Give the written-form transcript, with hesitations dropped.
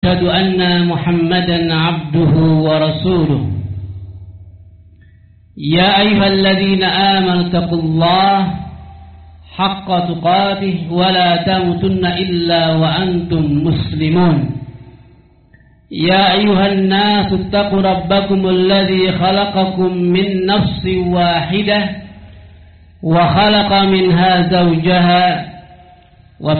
أشهد أن محمدا عبده ورسوله. يا أيها الذين آمنوا اتقوا الله حق تقاته ولا تموتن إلا وأنتم مسلمون. يا أيها الناس اتقوا ربكم الذي خلقكم من نفس واحدة وخلق منها زوجها